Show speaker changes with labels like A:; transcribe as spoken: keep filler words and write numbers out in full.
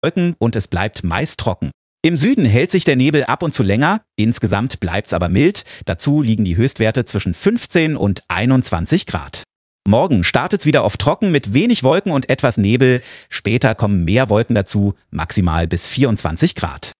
A: Wolken und es bleibt meist trocken. Im Süden hält sich der Nebel ab und zu länger, insgesamt bleibt's aber mild. Dazu liegen die Höchstwerte zwischen fünfzehn und einundzwanzig Grad. Morgen startet's wieder oft trocken mit wenig Wolken und etwas Nebel. Später kommen mehr Wolken dazu, maximal bis vierundzwanzig Grad.